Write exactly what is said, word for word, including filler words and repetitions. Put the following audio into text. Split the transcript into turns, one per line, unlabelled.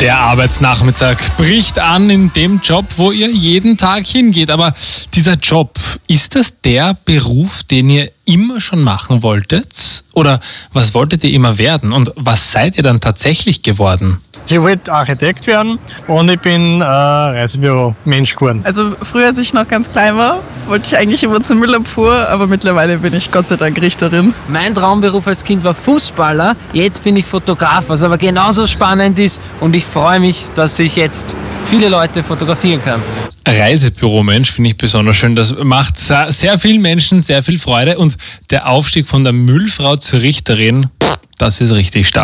Der Arbeitsnachmittag bricht an in dem Job, wo ihr jeden Tag hingeht. Aber dieser Job, ist das der Beruf, den ihr immer schon machen wolltet? Oder was wolltet ihr immer werden? Und was seid ihr dann tatsächlich geworden?
Ich wollte Architekt werden und ich bin äh, Reisebüro-Mensch geworden.
Also früher, als ich noch ganz klein war, wollte ich eigentlich immer zur Müllabfuhr, aber mittlerweile bin ich Gott sei Dank Richterin.
Mein Traumberuf als Kind war Fußballer, jetzt bin ich Fotograf, was aber genauso spannend ist, und ich freue mich, dass ich jetzt viele Leute fotografieren kann.
Reisebüromensch finde ich besonders schön. Das macht sehr vielen Menschen sehr viel Freude, und der Aufstieg von der Müllfrau zur Richterin, das ist richtig stark.